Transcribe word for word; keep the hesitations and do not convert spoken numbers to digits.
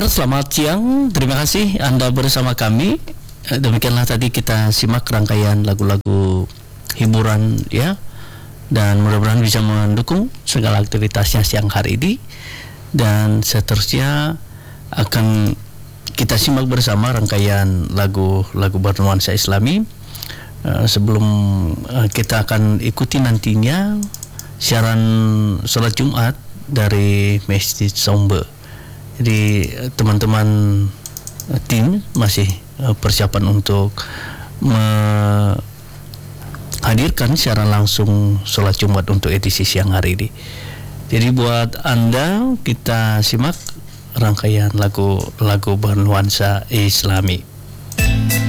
pendengar, selamat siang. Terima kasih Anda bersama kami. Demikianlah tadi kita simak rangkaian lagu-lagu hiburan ya, dan mudah-mudahan bisa mendukung segala aktivitasnya siang hari ini. Dan seterusnya akan kita simak bersama rangkaian lagu-lagu bernuansa Islami. Uh, sebelum uh, kita akan ikuti nantinya siaran sholat Jumat dari Masjid Sombe. Jadi teman-teman tim masih persiapan untuk menghadirkan secara langsung sholat Jumat untuk edisi siang hari ini. Jadi buat Anda kita simak rangkaian lagu-lagu bernuansa Islami.